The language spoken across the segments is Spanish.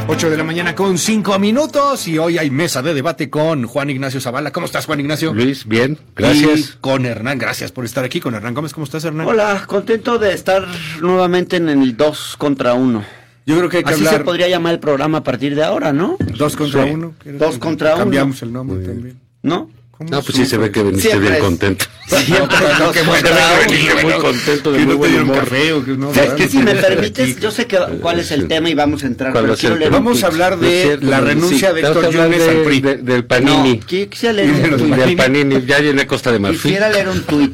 8 de la mañana con 5 minutos y hoy hay mesa de debate con Juan Ignacio Zavala. ¿Cómo estás, Juan Ignacio? Luis, bien, gracias. Y con Hernán, gracias por estar aquí. Con Hernán Gómez, ¿cómo estás, Hernán? Hola, contento de estar nuevamente en el 2 contra 1. Yo creo que hay que Así hablar... se podría llamar el programa a partir de ahora, ¿no? 2 contra 1. 2 contra 1. Cambiamos el nombre también. ¿No? No, pues sí se ve que veniste Siempre bien es. contento. Siempre dos Qué contra veniste uno. muy contento, de Que muy no te buen dieron humor. café o que no. Es que si me Aquí. permites, yo sé cuál es el tema y vamos a entrar, ¿Cuál pero va a ser quiero el leer tema? un Vamos a tuit. hablar No es de cierto, la no, renuncia sí, de vamos a Héctor hablar Yunes al PRI. del Panini. No, quisiera leer un tuit. Del Panini, ya llené Costa de Marfil. Quisiera leer un tuit.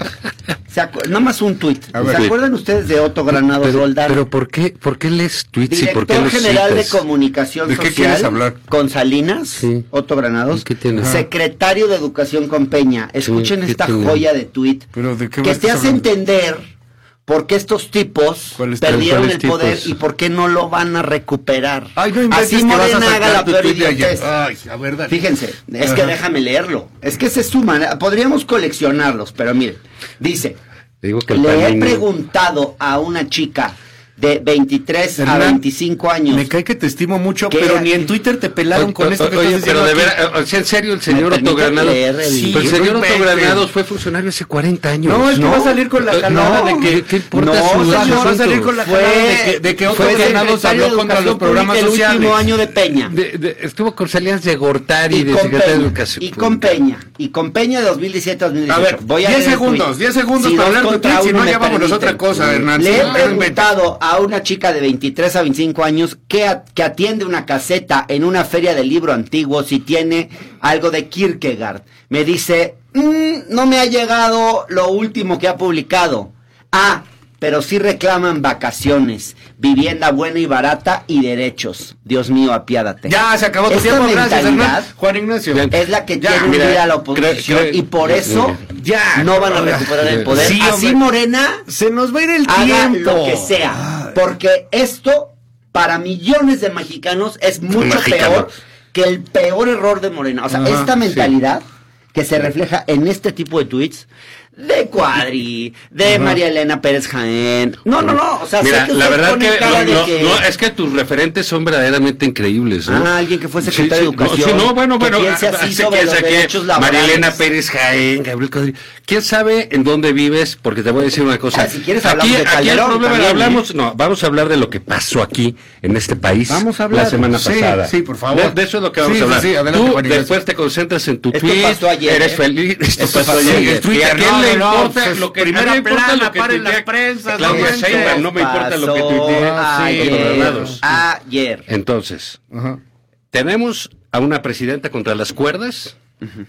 Nada más un tuit. A ver. ¿Se acuerdan ustedes de Otto Granados Roldán? Pero ¿por qué lees tweets y por qué Director los General de citas? Comunicación ¿De qué Social quieres hablar? con Salinas, Sí. Otto Granados, ¿Qué tiene? Ajá. Secretario de Educación con Peña. Escuchen ¿qué esta tiene? joya de tuit ¿Pero de qué que más te estás hace hablando? entender por qué estos tipos ¿Cuáles perdieron tipos? el poder y por qué no lo van a recuperar. Ay, no inventes Así que vas a Morena haga sacar la tu peor tuit de ayer. idiotez. Ay, a ver, dale. Fíjense, es que Ajá. déjame leerlo. Es que se suman, podríamos coleccionarlos, pero miren, dice, Digo que el le he Panini... preguntado a una chica de 23 a Hernán, 25 años. Me cae que te estimo mucho, ¿Qué? pero ni en Twitter te pelaron con esto que Oye, estás pero diciendo de aquí. veras, o sea, en serio, el señor ¿Me Otto permite Granados... leer el- Sí, el señor no Otto inventes. Granados fue funcionario hace 40 años. No, es que va a salir con la jalada no. de que... ¿Qué importa No, su señor, va a asunto? salir con la jalada de que Otto fue Granados secretario habló de contra los Educación programas Pública sociales. el último año de Peña. Estuvo con Salinas de Gortari, Y de con secretario de Peña, Educación. y con Peña, y con Peña de 2017 a 2018. A ver, Voy a 10 leer el segundos, tuit. 10 segundos Si para dos hablar de contra tuit, si uno no me ya vámonos a permiten. otra cosa, Hernán. Le Si he no, no inventes. preguntado a una chica de 23 a 25 años que atiende una caseta en una feria del libro antiguo si tiene algo de Kierkegaard. Me dice, no me ha llegado lo último que ha publicado. Ah, pero sí reclaman vacaciones, vivienda buena y barata y derechos. Dios mío, apiádate. Ya, se acabó tu Esta tiempo, gracias, mentalidad Hernán. Juan Ignacio. Bien. es la que Ya, quiere mira, hundir a la oposición creo- y por eso Ya, no van a ahora, recuperar el poder. sí, Así hombre. Morena Se nos va a ir el haga tiempo. lo que sea, porque esto para millones de mexicanos es mucho Mexicano. peor que el peor error de Morena. O sea, Ajá, esta mentalidad que se refleja en este tipo de tweets de Cuadri, de María Elena Pérez Jaén. No, o sea, Mira, sé que la ustedes verdad ponen que, cara de que- no, es que tus referentes son verdaderamente increíbles, ¿no? Alguien que fue secretario de no, Educación, sí, bueno, que piense así sobre los derechos laborales. María Elena Pérez Jaén, Gabriel Cuadri. ¿Quién sabe en dónde vives? Porque te voy a decir una cosa. Ah, si quieres hablamos de aquí el Calderón problema, también, hablamos, no, vamos a hablar de lo que pasó aquí en este país Vamos a hablar. la semana Sí, pasada. sí, por favor. De eso es lo que vamos Sí, a hablar. sí, sí, adelante, Tú Juan Ignacio. después te concentras en tu Esto tweet, pasó ayer, eres ¿eh? feliz. Esto Esto pasó pasó ayer. ayer. El Twitter, ¿Y a quién no, le no, importa pues, lo que primera no le importa plana, lo que paren las tuitea prensas, Claudia no Sheinbaum? No me importa lo que tuitea ayer. Ayer. Entonces, Ajá. tenemos a una presidenta contra las cuerdas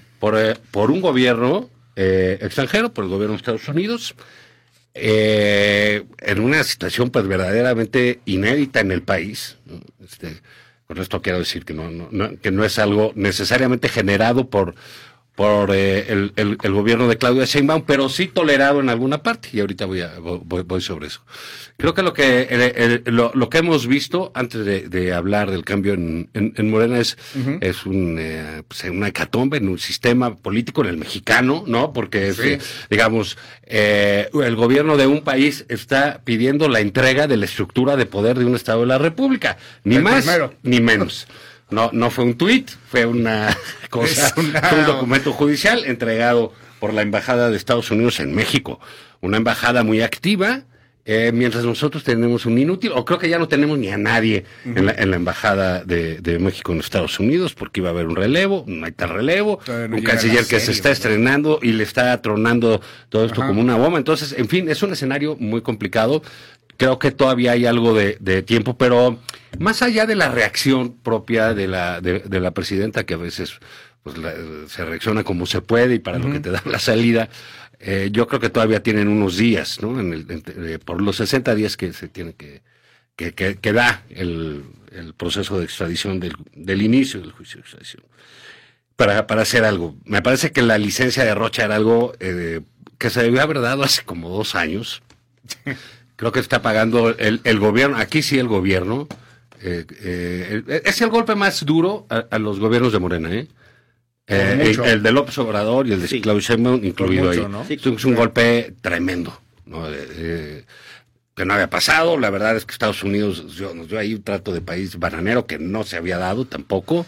por un gobierno extranjero, por el gobierno de Estados Unidos, en una situación pues verdaderamente inédita en el país, ¿no? Con esto quiero decir que que no es algo necesariamente generado por el gobierno de Claudia Sheinbaum, pero sí tolerado en alguna parte, y ahorita voy sobre eso. Creo que lo que hemos visto antes de hablar del cambio en Morena es una hecatombe en un sistema político, en el mexicano, ¿no? Porque Sí. digamos, el gobierno de un país está pidiendo la entrega de la estructura de poder de un Estado de la República, ni El más primero. ni menos. No fue un tuit, fue una cosa, Es una- fue un documento judicial entregado por la Embajada de Estados Unidos en México. Una embajada muy activa, mientras nosotros tenemos un inútil, o creo que ya no tenemos ni a nadie en la Embajada de México en Estados Unidos, porque iba a haber un relevo, no hay tal relevo, Todavía no un llega canciller la que se serie, está ¿no? estrenando y le está tronando todo esto Ajá. como una bomba. Entonces, en fin, es un escenario muy complicado. Creo que todavía hay algo de tiempo, pero más allá de la reacción propia de la presidenta, que a veces pues se reacciona como se puede y para lo que te da la salida, yo creo que todavía tienen unos días, ¿no? Por los 60 días que se tiene que da el proceso de extradición del inicio del juicio de extradición, para hacer algo. Me parece que la licencia de Rocha era algo que se debió haber dado hace como 2 años. Creo que está pagando el gobierno, aquí sí el gobierno, es el golpe más duro a los gobiernos de Morena, mucho. el de López Obrador y el de Sí. Claudia Sheinbaum incluido mucho, ahí. ¿no? Sí, es un golpe tremendo, ¿no? que no había pasado. La verdad es que Estados Unidos nos dio ahí un trato de país bananero que no se había dado tampoco.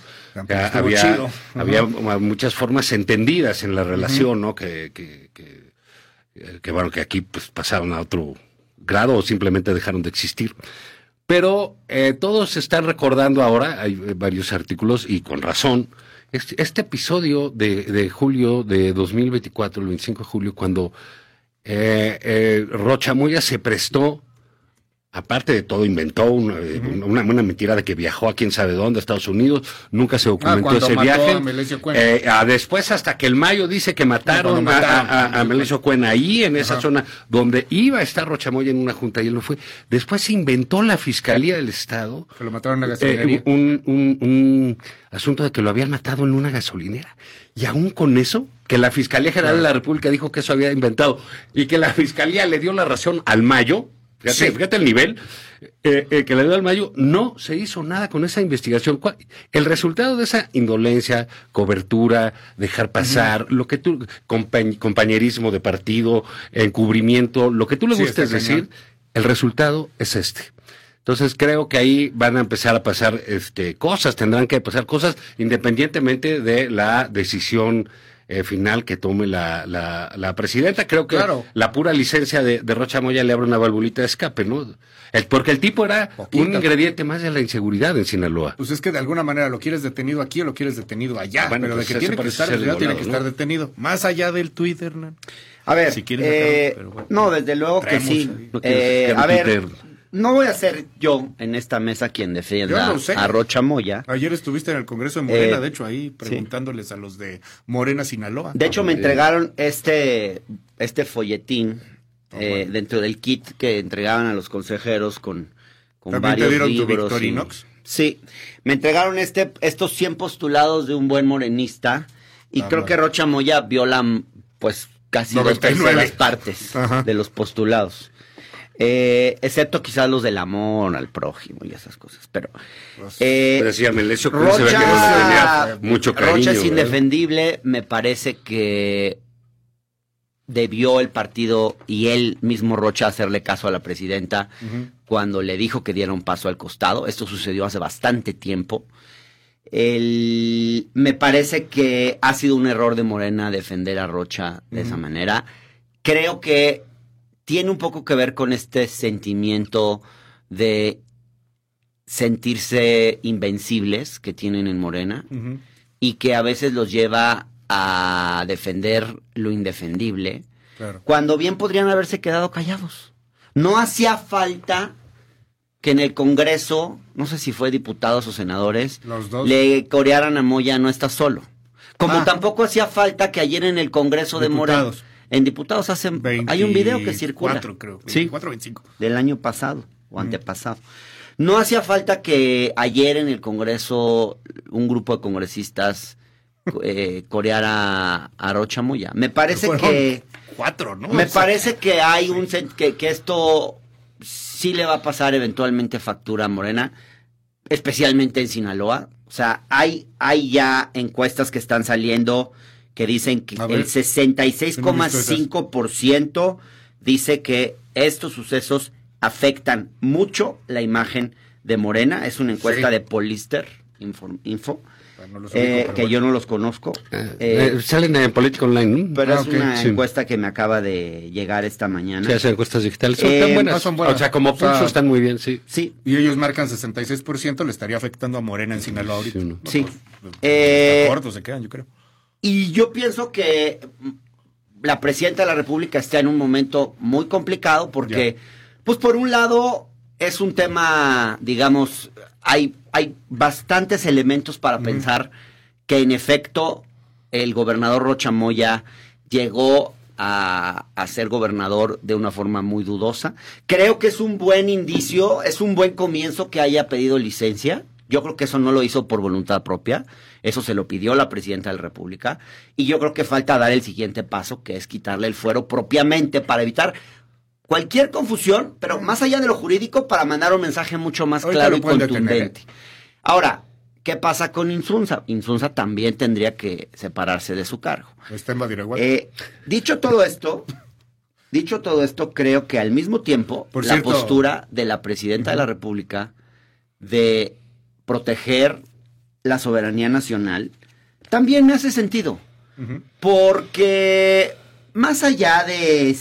Había muchas formas entendidas en la relación, ¿no? Que bueno, que aquí pues pasaron a otro grado o simplemente dejaron de existir. Pero todos están recordando ahora, hay varios artículos y con razón, este episodio de julio de 2024, el 25 de julio, cuando Rocha Moya se prestó, aparte de todo, inventó una mentira de que viajó a quién sabe dónde, a Estados Unidos, nunca se documentó ese viaje. Después, hasta que el Mayo dice que mataron a Melesio Cuena, ahí en esa zona donde iba a estar Rocha Moya en una junta y él no fue. Después se inventó la Fiscalía del Estado. Que lo mataron en la gasolinera. Un asunto de que lo habían matado en una gasolinera. Y aún con eso, que la Fiscalía General de la República dijo que eso había inventado y que la Fiscalía le dio la razón al Mayo. Fíjate el nivel que le dio al Mayo, no se hizo nada con esa investigación. El resultado de esa indolencia, cobertura, dejar pasar, lo que tú, compañerismo de partido, encubrimiento, lo que tú le gustes decir, el resultado es este. Entonces creo que ahí van a empezar a pasar cosas, tendrán que pasar cosas independientemente de la decisión final que tome la presidenta. Creo que la pura licencia de Rocha Moya le abre una valvulita de escape, ¿no? Porque el tipo era un ingrediente más de la inseguridad en Sinaloa. Pues es que de alguna manera lo quieres detenido aquí o lo quieres detenido allá, bueno, pero pues de que tiene que estar detenido, tiene que estar detenido. Más allá del Twitter, ¿no? A ver, si quieres dejarlo, pero bueno, no, desde luego que sí. A ver, no voy a ser yo en esta mesa quien defienda a Rocha Moya. Ayer estuviste en el Congreso de Morena, de hecho, ahí preguntándoles a los de Morena, Sinaloa. De hecho, me entregaron este folletín dentro del kit que entregaban a los consejeros con varios te dieron libros. Tu Victorinox? Sí, me entregaron estos 100 postulados de un buen morenista y creo que Rocha Moya viola pues casi 2/3 partes de los postulados. Excepto quizás los del amor al prójimo y esas cosas, pero decía Melesio Cuena, se ve que no tenía mucho cariño. Rocha es indefendible, me parece que debió el partido y él mismo Rocha hacerle caso a la presidenta cuando le dijo que diera un paso al costado. Esto sucedió hace bastante tiempo. Me parece que ha sido un error de Morena defender a Rocha de esa manera. Creo que tiene un poco que ver con este sentimiento de sentirse invencibles que tienen en Morena y que a veces los lleva a defender lo indefendible, cuando bien podrían haberse quedado callados. No hacía falta que en el Congreso, no sé si fue diputados o senadores, le corearan a Moya no está solo. Como tampoco hacía falta que ayer en el Congreso de Morena, en diputados hay un video que circula. 24, 25. Del año pasado o antepasado. No hacía falta que ayer en el Congreso un grupo de congresistas coreara a Rocha Moya. Me parece que 4, ¿no? Me parece que hay que esto sí le va a pasar eventualmente factura a Morena, especialmente en Sinaloa. O sea, hay ya encuestas que están saliendo que dicen que el 66,5% dice que estos sucesos afectan mucho la imagen de Morena. Es una encuesta de Pollster Info. Que yo no los conozco. Salen en Política Online, ¿no? Pero es una encuesta que me acaba de llegar esta mañana. Sí, hacen encuestas digitales. Son buenas. Son buenas. O sea, como pulso están muy bien, sí. Y ellos marcan 66%, le estaría afectando a Morena en Sinaloa ahorita. Sí. Cortos se quedan, yo creo. Y yo pienso que la presidenta de la República está en un momento muy complicado porque, pues por un lado, es un tema, digamos, hay bastantes elementos para pensar que en efecto el gobernador Rocha Moya llegó a ser gobernador de una forma muy dudosa. Creo que es un buen indicio, es un buen comienzo que haya pedido licencia. Yo creo que eso no lo hizo por voluntad propia, eso se lo pidió la presidenta de la República, y yo creo que falta dar el siguiente paso, que es quitarle el fuero propiamente para evitar cualquier confusión, pero más allá de lo jurídico, para mandar un mensaje mucho más claro y contundente. Ahora, ¿qué pasa con Insunza? Insunza también tendría que separarse de su cargo. Está en Badiraguato. Dicho todo esto, Dicho todo esto, creo que al mismo tiempo la postura de la presidenta de la República de proteger la soberanía nacional también me hace sentido. Porque más allá de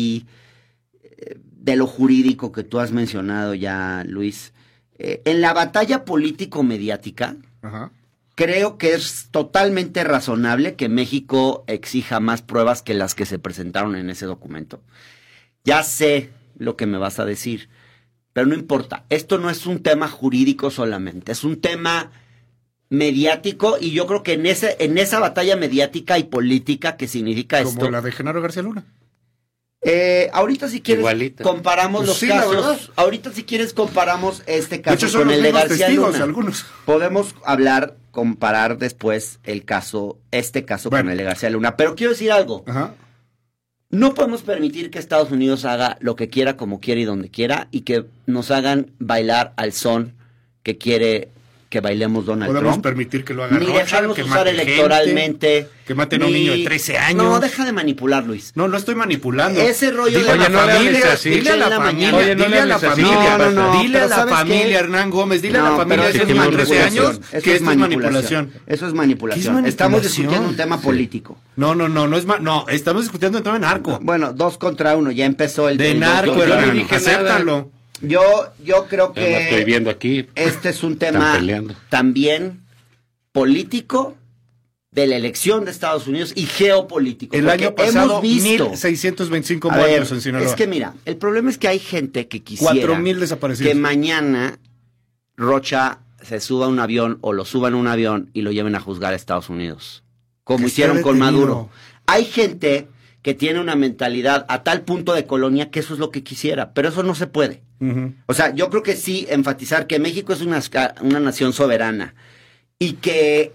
lo jurídico que tú has mencionado ya, Luis, en la batalla político-mediática, creo que es totalmente razonable que México exija más pruebas que las que se presentaron en ese documento. Ya sé lo que me vas a decir, pero no importa. Esto no es un tema jurídico solamente, es un tema mediático, y yo creo que en esa batalla mediática y política que significa esto. Como la de Genaro García Luna. Ahorita si quieres comparamos los casos. Ahorita si quieres comparamos este caso con el de García Luna. Algunos. Podemos comparar después este caso con el de García Luna. Pero quiero decir algo. No podemos permitir que Estados Unidos haga lo que quiera, como quiera y donde quiera, y que nos hagan bailar al son que quiere que bailemos Donald Trump. Podemos permitir que lo hagan. Ni dejarnos usar electoralmente. Que maten a un niño de 13 años. No, deja de manipular, Luis. No estoy manipulando. Ese rollo dile de a la familia. Dile a la familia. Dile a la familia. Dile a la familia, Hernán Gómez. Dile a la familia de ese niño de 13 años que esto es manipulación. Eso es manipulación. Estamos discutiendo un tema político. No, estamos discutiendo un tema de narco. Bueno, 2 contra 1. Ya empezó el de narco, Hernán. Acéptalo. Yo creo que estoy viendo aquí, este es un tema también político de la elección de Estados Unidos y geopolítico. El año pasado, 1,625 muertos en Sinaloa. Es que mira, el problema es que hay gente que quisiera 4,000 desaparecidos. Que mañana Rocha se suba a un avión o lo suban a un avión y lo lleven a juzgar a Estados Unidos, como hicieron con Maduro. Hay gente que tiene una mentalidad a tal punto de colonia que eso es lo que quisiera, pero eso no se puede. O sea, yo creo que sí enfatizar que México es una nación soberana y que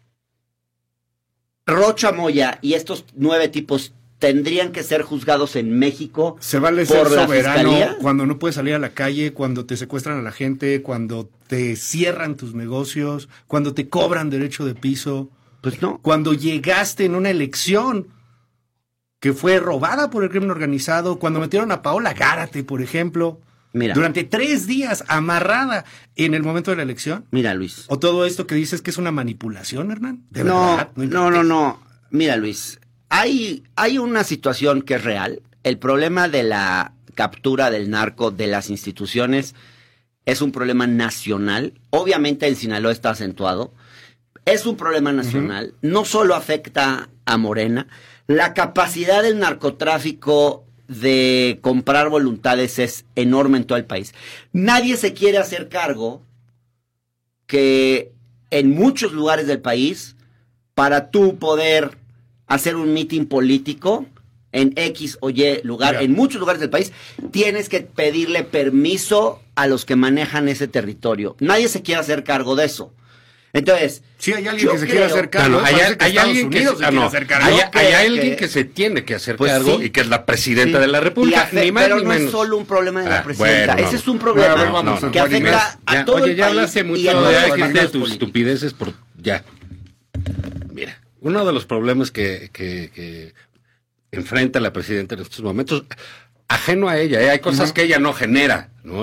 Rocha Moya y estos 9 tipos tendrían que ser juzgados en México. Se vale ser soberano cuando no puedes salir a la calle, cuando te secuestran a la gente, cuando te cierran tus negocios, cuando te cobran derecho de piso. Pues no. Cuando llegaste en una elección que fue robada por el crimen organizado, cuando metieron a Paola Gárate, por ejemplo. Mira, durante 3 días amarrada en el momento de la elección. Mira, Luis. ¿O todo esto que dices que es una manipulación, Hernán? ¿De verdad? No. Mira, Luis, hay una situación que es real. El problema de la captura del narco de las instituciones es un problema nacional. Obviamente en Sinaloa está acentuado. Es un problema nacional. No solo afecta a Morena. La capacidad del narcotráfico de comprar voluntades es enorme en todo el país. Nadie se quiere hacer cargo que en muchos lugares del país, para tú poder hacer un mitin político en X o Y lugar, en muchos lugares del país, tienes que pedirle permiso a los que manejan ese territorio. Nadie se quiere hacer cargo de eso. Entonces, sí, hay alguien que se quiere hacer cargo. Hay alguien que se tiene que hacer cargo y que es la presidenta de la República. Pero no es solo un problema de la presidenta. Ese es un problema que afecta a todo el país. Ya hablaste mucho de tus estupideces. Ya. Mira, uno de los problemas que enfrenta la presidenta en estos momentos, ajeno a ella, hay cosas que ella no genera, ¿no?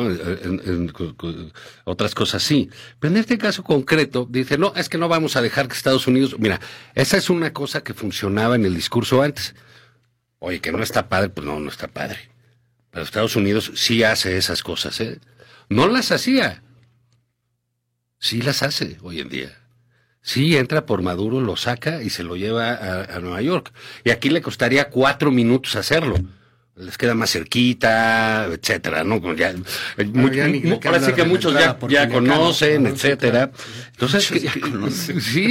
Otras cosas sí. Pero en este caso concreto, dice, no, es que no vamos a dejar que Estados Unidos... Mira, esa es una cosa que funcionaba en el discurso antes. Oye, que no está padre, pues no está padre. Pero Estados Unidos sí hace esas cosas, ¿eh? No las hacía. Sí las hace hoy en día. Sí, entra por Maduro, lo saca y se lo lleva a Nueva York. Y aquí le costaría 4 minutos hacerlo. Les queda más cerquita, etcétera, ¿no? Ahora sí que muchos ya conocen, etcétera. Entonces, sí,